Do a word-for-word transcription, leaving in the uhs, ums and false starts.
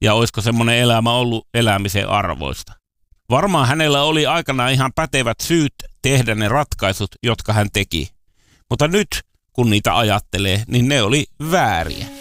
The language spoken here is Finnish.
ja olisiko semmoinen elämä ollut elämisen arvoista. Varmaan hänellä oli aikanaan ihan pätevät syyt tehdä ne ratkaisut, jotka hän teki. Mutta nyt, kun niitä ajattelee, niin ne oli vääriä.